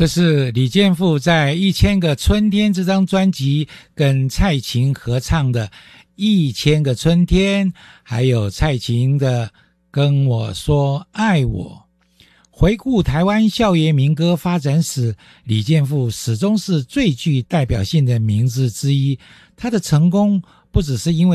这是李健富在《1000个春天》这张专辑跟蔡琴合唱的1000个春天，还有蔡琴的跟我说爱我。回顾台湾校园民歌发展史，李健富始终是最具代表性的名字之一。他的成功不只是因为